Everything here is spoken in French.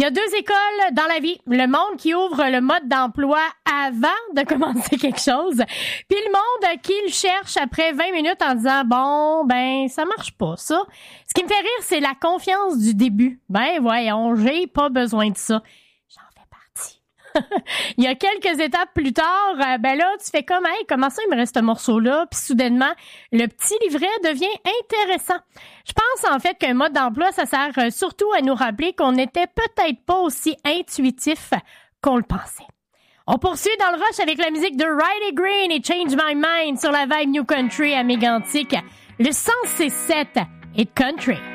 Il y a deux écoles dans la vie. Le monde qui ouvre le mode d'emploi avant de commencer quelque chose, puis le monde qui le cherche après 20 minutes en disant « Bon, ben, ça marche pas, ça. » Ce qui me fait rire, c'est la confiance du début. Ben, voyons, j'ai pas besoin de ça. J'en fais partie. Il y a quelques étapes plus tard, ben là, tu fais comme « Hey, comment ça, il me reste ce morceau-là? » Puis soudainement, le petit livret devient intéressant. Je pense en fait qu'un mode d'emploi, ça sert surtout à nous rappeler qu'on n'était peut-être pas aussi intuitif qu'on le pensait. On poursuit dans le rush avec la musique de Riley Green et Change My Mind sur la vibe New Country à Mégantic. Le 106.7 et Country.